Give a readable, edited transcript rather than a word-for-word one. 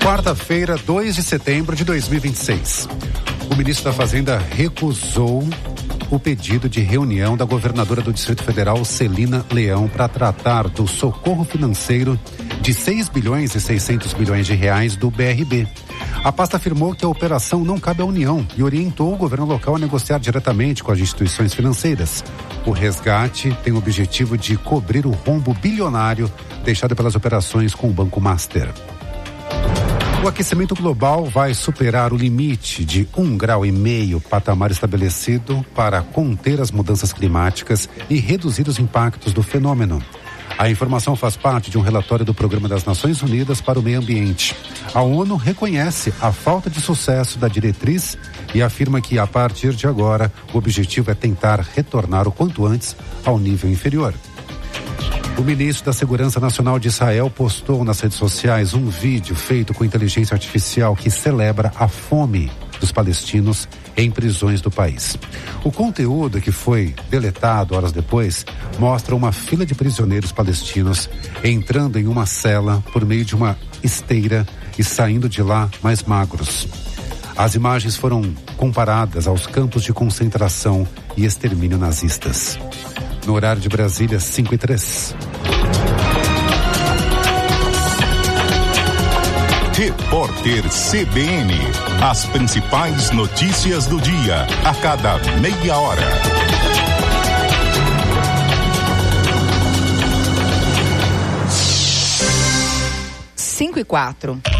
Quarta-feira, 2 de setembro de 2026. O ministro da Fazenda recusou o pedido de reunião da governadora do Distrito Federal, Celina Leão, para tratar do socorro financeiro de 6 bilhões e 600 milhões de reais do BRB. A pasta afirmou que a operação não cabe à União e orientou o governo local a negociar diretamente com as instituições financeiras. O resgate tem o objetivo de cobrir o rombo bilionário deixado pelas operações com o Banco Master. O aquecimento global vai superar o limite de 1,5 graus, patamar estabelecido para conter as mudanças climáticas e reduzir os impactos do fenômeno. A informação faz parte de um relatório do Programa das Nações Unidas para o Meio Ambiente. A ONU reconhece a falta de sucesso da diretriz e afirma que, a partir de agora, o objetivo é tentar retornar o quanto antes ao nível inferior. O ministro da Segurança Nacional de Israel postou nas redes sociais um vídeo feito com inteligência artificial que celebra a fome dos palestinos em prisões do país. O conteúdo, que foi deletado horas depois, mostra uma fila de prisioneiros palestinos entrando em uma cela por meio de uma esteira e saindo de lá mais magros. As imagens foram comparadas aos campos de concentração e extermínio nazistas. No horário de Brasília, 5:03. Repórter CBN. As principais notícias do dia, a cada meia hora. 5:04.